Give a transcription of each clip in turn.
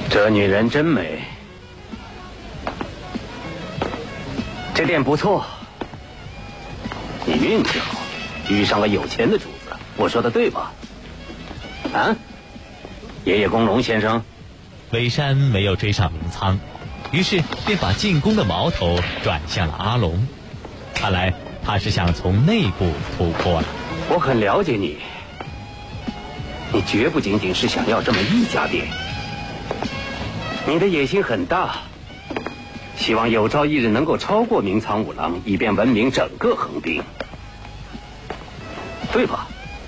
这女人真美，这店不错，你运气好，遇上了有钱的主子，我说的对吧？啊，爷爷公龙先生。 韦山没有追上明仓，于是便把进攻的矛头转向了阿龙。看来他是想从内部突破了。 我很了解你，你绝不仅仅是想要这么一家店，你的野心很大，希望有朝一日能够超过明仓五郎，以便闻名整个横滨，对吧？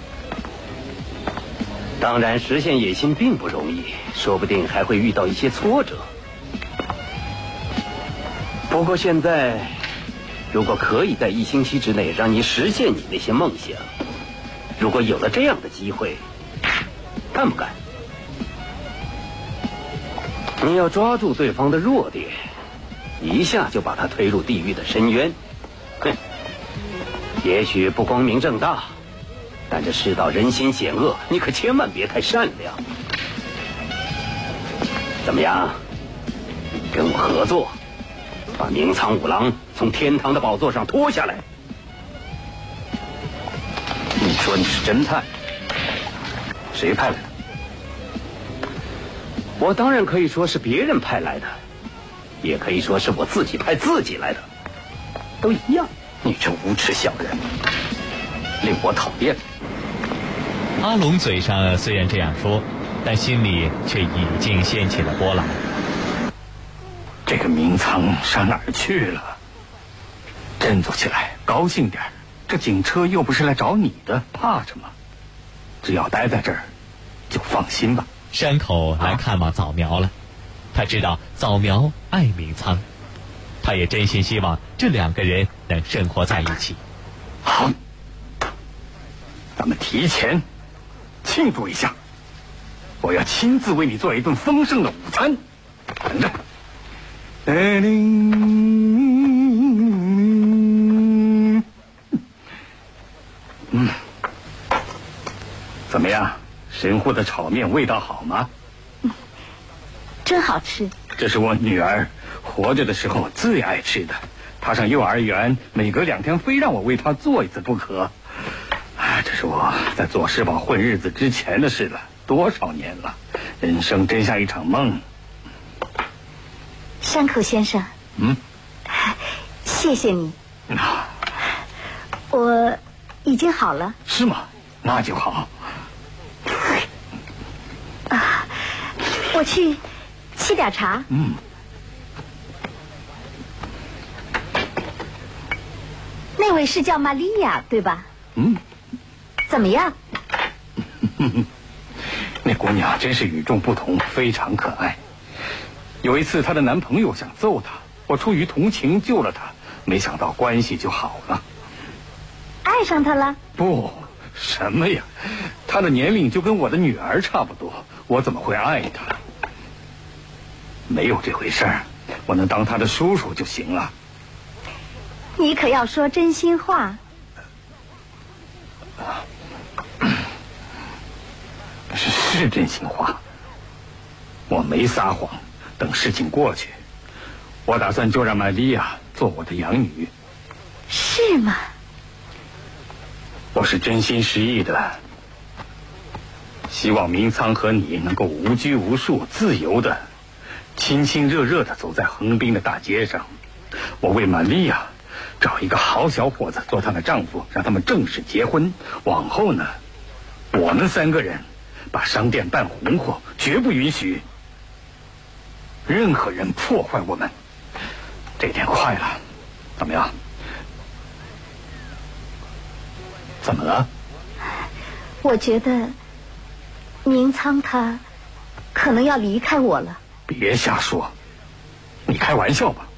当然，实现野心并不容易，说不定还会遇到一些挫折。不过现在，如果可以在1星期之内让你实现你那些梦想，如果有了这样的机会，干不干？你要抓住对方的弱点，一下就把他推入地狱的深渊。哼，也许不光明正大，但这世道人心险恶，你可千万别太善良。怎么样？跟我合作，把明仓五郎从天堂的宝座上拖下来。你说你是侦探，谁派来的？我当然可以说是别人派来的，也可以说是我自己派自己来的，都一样。你这无耻小人，令我讨厌。 阿龙嘴上虽然这样说，但心里却已经掀起了波澜。 这个明仓上哪儿去了？振作起来，高兴点。这警车又不是来找你的，怕什么？只要待在这儿，就放心吧。 山口来看望早苗了，他知道早苗爱明仓，他也真心希望这2个人能生活在一起。 好，咱们提前庆祝一下，我要亲自为你做一顿丰盛的午餐，等着。怎么样？神户的炒面味道好吗？ 真好吃。 这是我女儿活着的时候最爱吃的，她上幼儿园每隔2天非让我为她做一次不可。这是我在佐世保混日子之前的事了，多少年了，人生真像一场梦。 山口先生，谢谢你。我已经好了。 是吗？那就好。 我去沏点茶。那位是叫玛利亚对吧？怎么样？ 那姑娘真是与众不同，非常可爱。有一次她的男朋友想揍她，我出于同情救了她，没想到关系就好了。 爱上她了？ 不，什么呀，她的年龄就跟我的女儿差不多，我怎么会爱她？没有这回事儿，我能当她的叔叔就行了。 你可要说真心话。 是真心话，我没撒谎。等事情过去，我打算就让玛利亚做我的养女。 是吗？ 我是真心实意的，希望明仓和你能够无拘无束、自由的、亲亲热热的走在横滨的大街上。我为玛利亚找一个好小伙子做她的丈夫，让他们正式结婚。往后呢，我们3个人把商店办红火，绝不允许任何人破坏我们。这天快了，怎么样？怎么了？ 我觉得明仓他可能要离开我了。 别瞎说，你开玩笑吧？